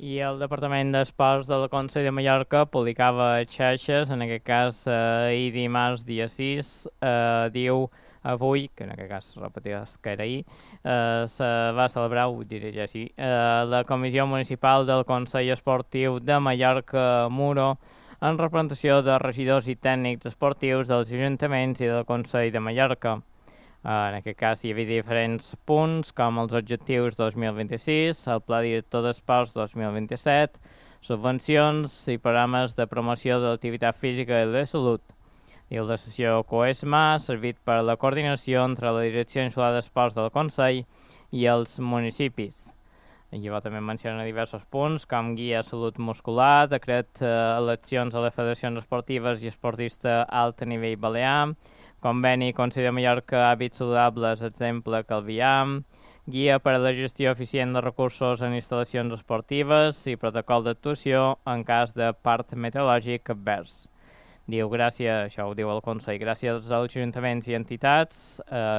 I el Departament d'Esports del Consell de Mallorca publicava a xarxes, en aquest cas ahir dimarts dia 6, diu avui, que en aquest cas repetiràs que era ahir, se va celebrar, ho diré ja així, la Comissió Municipal del Consell Esportiu de Mallorca Muro en representació de regidors i tècnics esportius dels ajuntaments i del Consell de Mallorca. En aquest cas hi havia diferents punts, com els objectius 2026, el Pla Director d'Esports 2027, subvencions i programes de promoció de l'activitat física i de salut. I la sessió COESMA ha servit per a la coordinació entre la Direcció Insular d'Esports del Consell i els municipis. I llavors també menciona diversos punts, com guia salut muscular, decret eleccions a les federacions esportives i esportista a alt nivell balear, conveni Consell de Mallorca Hàbits Saludables, exemple Calviam, guia per a la gestió eficient de recursos en instal·lacions esportives i protocol d'actuació en cas de part meteorològic advers. Diu, gràcies, això ho diu el Consell, gràcies als ajuntaments i entitats,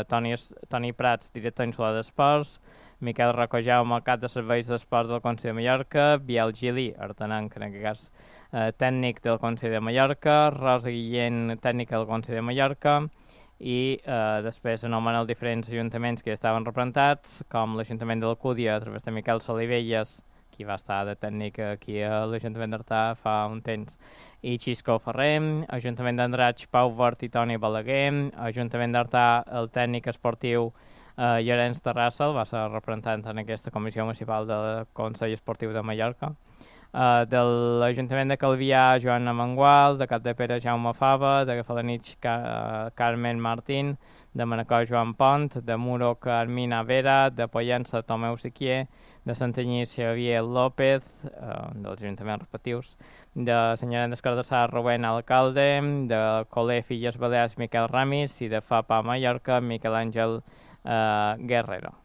Toni Prats, director insular d'Esports, Miquel Roca Jaume, cap de serveis d'esports del Consell de Mallorca, Biel Gili, artenanc, en aquest cas, tècnic del Consell de Mallorca, Rosa Guillén, tècnica del Consell de Mallorca, i després anomena els diferents ajuntaments que estaven representats, com l'Ajuntament de l'Alcúdia, a través de Miquel Solivelles, qui va estar de tècnic aquí a l'Ajuntament d'Artà fa un temps, i Xisco Ferrer, Ajuntament d'Andratx, Pau Vort i Toni Balaguer, Ajuntament d'Artà, el tècnic esportiu Llorenç Terrassa, va ser representant en aquesta comissió municipal del Consell Esportiu de Mallorca, de l'Ajuntament de Calvià, Joan Amengual, de Capdepera, Jaume Fava, de Falanich, Carmen Martín, de Manacor, Joan Pont, de Muro, Carmina Vera, de Pollença, Tomeu Siquier, de Santanyí, Xavier López, dels ajuntaments respectius, de Senyoret d'Escardassar, Rubén Alcalde, de Coler, Filles Balears, Miquel Ramis, i de FAPA Mallorca, Miquel Àngel Guerrero.